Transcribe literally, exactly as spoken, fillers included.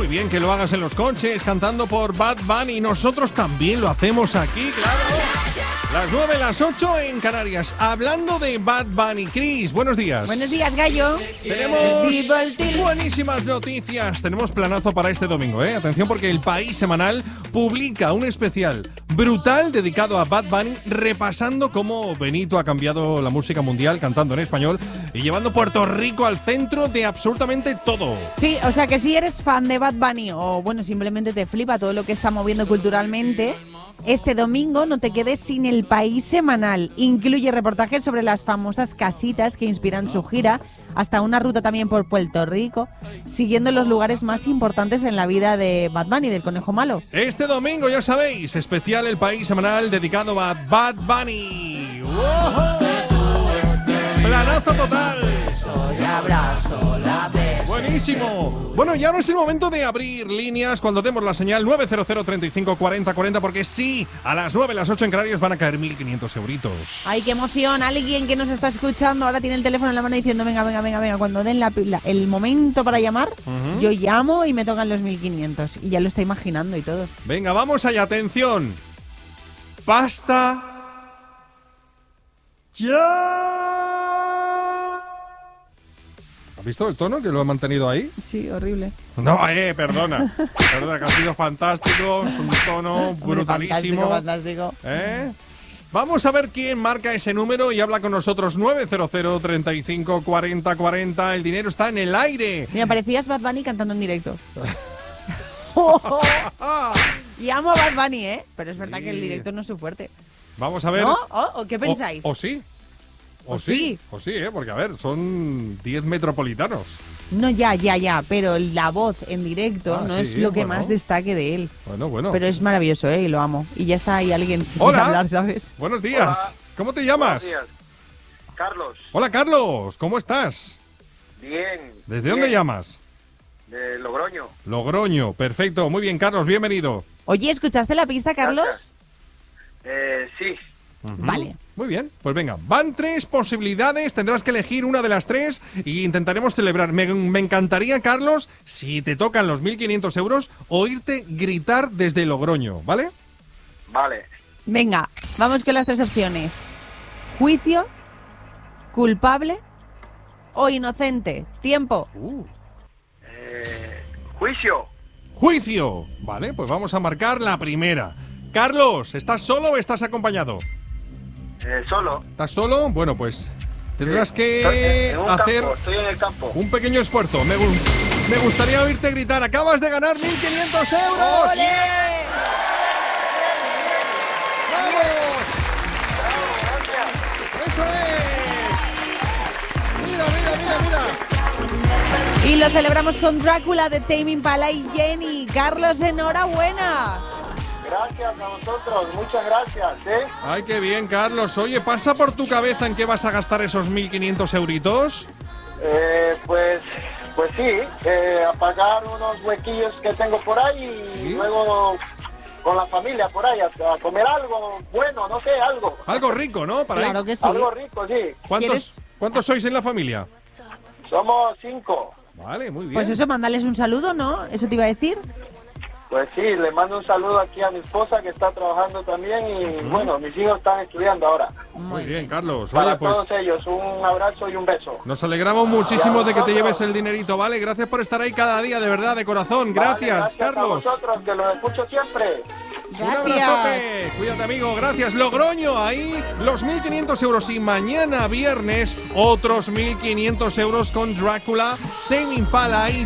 muy bien que lo hagas en los coches, cantando por Bad Bunny. Nosotros también lo hacemos aquí, claro. Las nueve, las ocho en Canarias. Hablando de Bad Bunny, Cris, buenos días. Buenos días, Gallo. Tenemos buenísimas noticias. Tenemos planazo para este domingo, ¿eh? Atención, porque El País Semanal publica un especial brutal dedicado a Bad Bunny, repasando cómo Benito ha cambiado la música mundial cantando en español y llevando Puerto Rico al centro de absolutamente todo. Sí, o sea que si eres fan de Bad Bunny o bueno, simplemente te flipa todo lo que está moviendo culturalmente, este domingo no te quedes sin El País Semanal. Incluye reportajes sobre las famosas casitas que inspiran su gira, hasta una ruta también por Puerto Rico, siguiendo los lugares más importantes en la vida de Bad Bunny, del Conejo Malo. Este domingo, ya sabéis, especial El País Semanal dedicado a Bad Bunny. ¡Wow! ¡Planazo total! Abrazo, la beso. Buenísimo. Bueno, ya no es el momento de abrir líneas cuando demos la señal nueve cero cero, treinta y cinco, cuarenta, cuarenta, porque sí, a las nueve, las ocho en Canarias van a caer mil quinientos euritos. ¡Ay, qué emoción! Alguien que nos está escuchando ahora tiene el teléfono en la mano diciendo venga, venga, venga, venga, cuando den la, la, el momento para llamar, uh-huh. yo llamo y me tocan los mil quinientos. Y ya lo está imaginando y todo. Venga, vamos allá, atención. Basta ya. ¿Has visto el tono que lo he mantenido ahí? Sí, horrible. No, eh, perdona. Perdona, que ha sido fantástico. Es un tono brutalísimo. Fantástico, fantástico. ¿Eh? Vamos a ver quién marca ese número y habla con nosotros. Nueve cero cero, treinta y cinco, cuarenta, cuarenta. El dinero está en el aire. Me parecías Bad Bunny cantando en directo. Y amo a Bad Bunny, ¿eh? Pero es verdad sí. que el directo no es su fuerte. Vamos a ver. ¿No? ¿O, o qué pensáis? O, o sí. O, o sí. sí. O sí, ¿eh? Porque, a ver, son diez metropolitanos. No, ya, ya, ya. Pero la voz en directo ah, no sí, es lo que bueno. más destaque de él. Bueno, bueno. Pero es maravilloso, ¿eh? Y lo amo. Y ya está ahí alguien que Hola. quiere hablar, ¿sabes? Buenos días. Hola. ¿Cómo te llamas? Buenos días. Carlos. Hola, Carlos. ¿Cómo estás? Bien. ¿Desde bien. dónde llamas? De Logroño. Logroño. Perfecto. Muy bien, Carlos. Bienvenido. Oye, ¿escuchaste la pista, Carlos? Gracias. Eh, sí. Uh-huh. Vale. Muy bien, pues venga, van tres posibilidades, tendrás que elegir una de las tres y intentaremos celebrar. Me, me encantaría, Carlos, si te tocan los mil quinientos euros, oírte gritar desde Logroño, ¿vale? Vale. Venga, vamos con las tres opciones. Juicio, culpable o inocente. Tiempo. Uh. Eh, juicio. Juicio. Vale, pues vamos a marcar la primera. Carlos, ¿estás solo o estás acompañado? Eh, solo. ¿Estás solo? Bueno, pues tendrás sí. que en un hacer campo. Estoy en el campo. un pequeño esfuerzo. Me, me gustaría oírte gritar. Acabas de ganar mil quinientos euros. ¡Olé! ¡Vamos! Bravo, gracias. ¡Eso es! Mira, mira, mira, mira. Y lo celebramos con Drácula de Tame Impala y Jenny. Carlos, enhorabuena. Gracias a vosotros, muchas gracias, ¿eh? Ay, qué bien, Carlos. Oye, ¿pasa por tu cabeza en qué vas a gastar esos mil quinientos euritos? Eh, pues, pues sí, eh, a pagar unos huequillos que tengo por ahí y ¿sí? luego con la familia por ahí a, a comer algo bueno, no sé, algo. Algo rico, ¿no? Para claro ir. que sí. Algo rico, sí. ¿Cuántos, ¿Cuántos sois en la familia? Somos cinco. Vale, muy bien. Pues eso, mandales un saludo, ¿no? Eso te iba a decir. Pues sí, le mando un saludo aquí a mi esposa que está trabajando también y uh-huh. bueno, mis hijos están estudiando ahora. Muy bien, Carlos. Para Oye, pues todos ellos, un abrazo y un beso. Nos alegramos muchísimo de que te lleves el dinerito, ¿vale? Gracias por estar ahí cada día, de verdad, de corazón. Gracias, vale, gracias Carlos. A vosotros, que los escucho siempre. Gracias. Un abrazote. Cuídate, amigo. Gracias. Logroño, ahí los mil quinientos euros. Y mañana viernes, otros mil quinientos euros con Drácula, Tame Impala y